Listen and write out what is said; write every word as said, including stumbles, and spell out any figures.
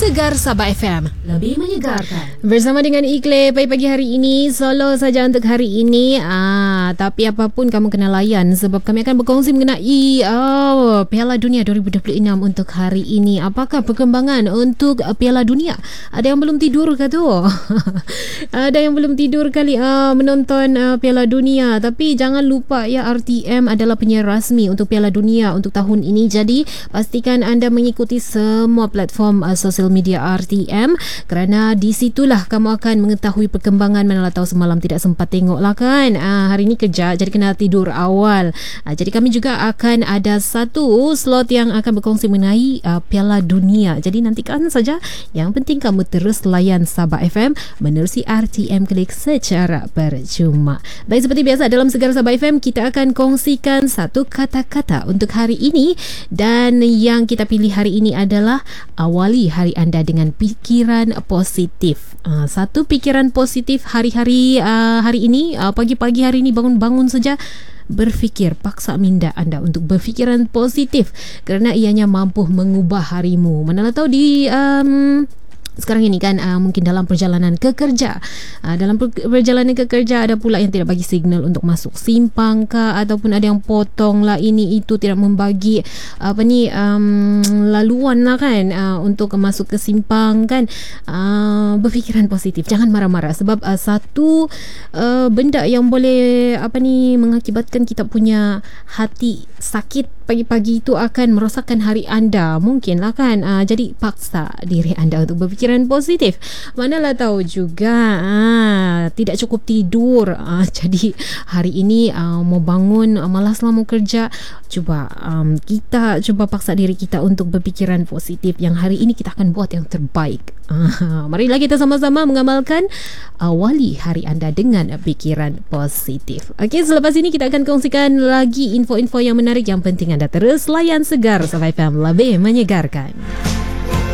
Segar Sabah F M, lebih menyegarkan. Bersama dengan Ikle pagi-pagi hari ini, solo saja untuk hari ini. Ah, tapi apapun kamu kena layan sebab kami akan berkongsi mengenai oh, Piala Dunia dua ribu dua puluh enam untuk hari ini. Apakah perkembangan untuk uh, Piala Dunia? Ada yang belum tidur ke tu? Ada yang belum tidur kali uh, menonton uh, Piala Dunia. Tapi jangan lupa ya, R T M adalah penyiar rasmi untuk Piala Dunia untuk tahun ini. Jadi pastikan anda mengikuti semua platform uh, sosial media R T M, kerana di situlah kamu akan mengetahui perkembangan. Manalah tahu semalam tidak sempat tengok lah kan. Uh, hari ini kerja jadi kena tidur awal. Uh, jadi kami juga akan ada satu slot yang akan berkongsi mengenai uh, Piala Dunia. Jadi nantikan saja. Yang penting kamu terus layan Sabah F M menerusi R T M Klik secara percuma. Baik, seperti biasa dalam Segar Sabah F M kita akan kongsikan satu kata-kata untuk hari ini, dan yang kita pilih hari ini adalah awali hari anda dengan pikiran positif. Uh, satu pikiran positif hari-hari uh, hari ini, uh, pagi-pagi hari ini bangun-bangun saja berfikir, paksa minda anda untuk berfikiran positif kerana ianya mampu mengubah harimu. Manalah tahu di um, sekarang ini kan uh, mungkin dalam perjalanan ke kerja, uh, dalam per- perjalanan ke kerja ada pula yang tidak bagi signal untuk masuk simpang ke, ataupun ada yang potong lah ini itu, tidak membagi apa ni um, laluan lah kan uh, untuk masuk ke simpang kan. Uh, berfikiran positif, jangan marah-marah sebab uh, satu uh, benda yang boleh apa ni mengakibatkan kita punya hati sakit pagi-pagi itu akan merosakkan hari anda mungkin lah kan. Uh, jadi paksa diri anda untuk berfikir positif. Manalah tahu juga ah, tidak cukup tidur, ah, jadi hari ini ah, mau bangun ah, malaslah mau kerja. Cuba um, kita cuba paksa diri kita untuk berpikiran positif. Yang hari ini kita akan buat yang terbaik. ah, Marilah kita sama-sama mengamalkan awali hari anda dengan pikiran positif. Okey, selepas ini kita akan kongsikan lagi info-info yang menarik. Yang penting anda terus layan Segar Sabah F M, lebih menyegarkan.